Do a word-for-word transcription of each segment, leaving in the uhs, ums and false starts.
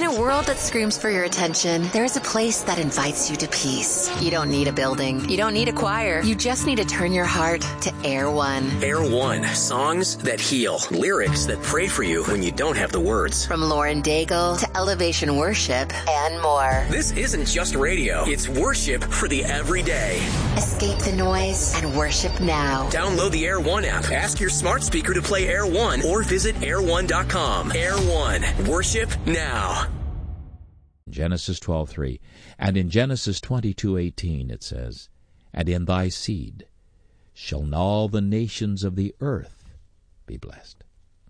a world that screams for your attention, there is a place that invites you to peace. You don't need a building. You don't need a choir. You just need to turn your heart to Air One. Air One. Songs that heal. Lyrics that pray for you when you don't have the words. From Lauren Daigle to Elevation Worship and more. This isn't just radio. It's worship for the everyday. Escape the noise and worship now. Download the Air One app. Ask your smart speaker to play Air One or visit air one dot com. Air One. Worship now. Genesis twelve three. And in Genesis twenty-two eighteen it says, "And in thy seed shall all the nations of the earth be blessed."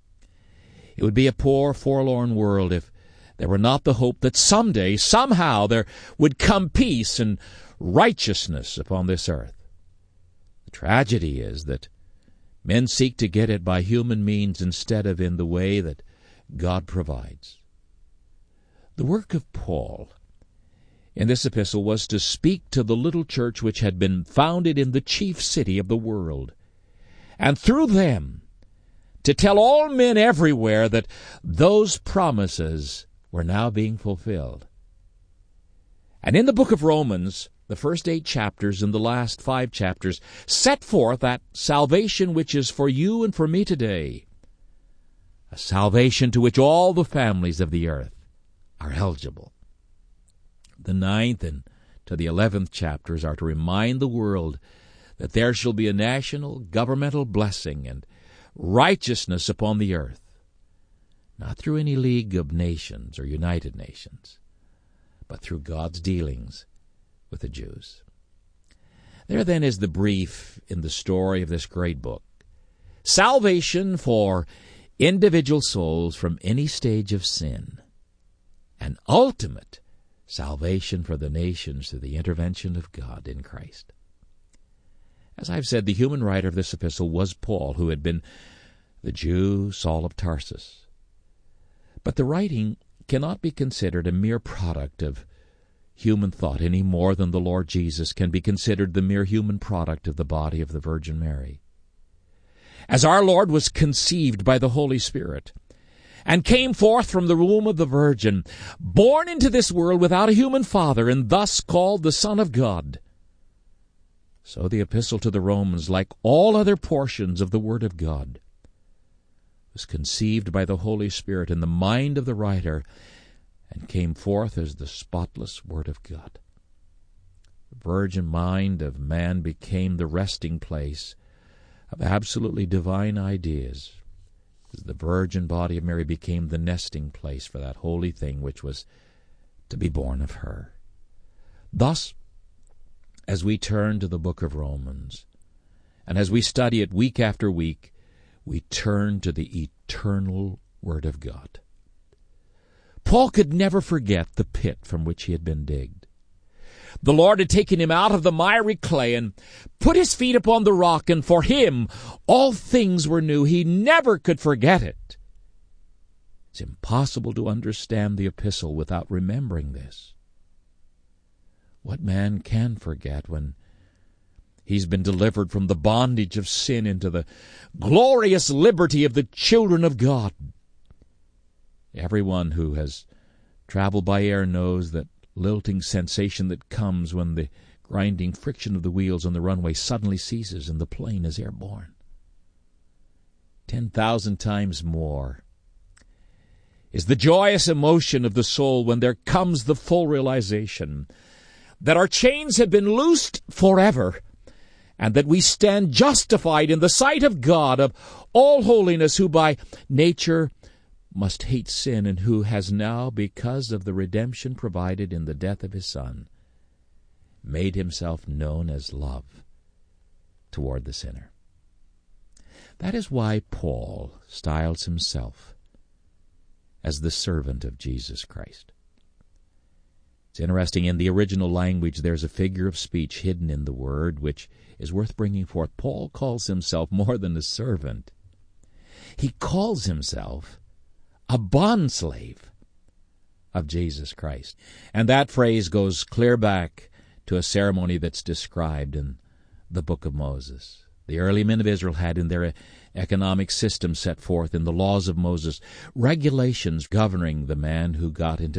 It would be a poor, forlorn world if there were not the hope that someday, somehow, there would come peace and righteousness upon this earth. The tragedy is that men seek to get it by human means instead of in the way that God provides. The work of Paul in this epistle was to speak to the little church which had been founded in the chief city of the world, and through them to tell all men everywhere that those promises were now being fulfilled. And in the book of Romans, the first eight chapters and the last five chapters set forth that salvation which is for you and for me today, a salvation to which all the families of the earth are eligible. The ninth and to the eleventh chapters are to remind the world that there shall be a national governmental blessing and righteousness upon the earth, not through any League of Nations or United Nations, but through God's dealings with the Jews. There then is the brief in the story of this great book. Salvation for individual souls from any stage of sin, and ultimate salvation for the nations through the intervention of God in Christ. As I've said, the human writer of this epistle was Paul, who had been the Jew Saul of Tarsus. But the writing cannot be considered a mere product of human thought any more than the Lord Jesus can be considered the mere human product of the body of the Virgin Mary. As our Lord was conceived by the Holy Spirit and came forth from the womb of the Virgin, born into this world without a human father, and thus called the Son of God, so the epistle to the Romans, like all other portions of the Word of God, was conceived by the Holy Spirit in the mind of the writer and came forth as the spotless Word of God. The virgin mind of man became the resting place of absolutely divine ideas, as the virgin body of Mary became the nesting place for that holy thing which was to be born of her. Thus, as we turn to the book of Romans, and as we study it week after week, we turn to the eternal Word of God. Paul could never forget the pit from which he had been digged. The Lord had taken him out of the miry clay and put his feet upon the rock, and for him all things were new. He never could forget it. It's impossible to understand the epistle without remembering this. What man can forget when he's been delivered from the bondage of sin into the glorious liberty of the children of God? Everyone who has traveled by air knows that lilting sensation that comes when the grinding friction of the wheels on the runway suddenly ceases and the plane is airborne. Ten thousand times more is the joyous emotion of the soul when there comes the full realization that our chains have been loosed forever, and that we stand justified in the sight of God of all holiness, who by nature must hate sin, and who has now, because of the redemption provided in the death of his Son, made himself known as love toward the sinner. That is why Paul styles himself as the servant of Jesus Christ. It's interesting, in the original language there's a figure of speech hidden in the word which is worth bringing forth. Paul calls himself more than a servant. He calls himself a bondslave of Jesus Christ. And that phrase goes clear back to a ceremony that's described in the book of Moses. The early men of Israel had in their economic system set forth in the laws of Moses regulations governing the man who got into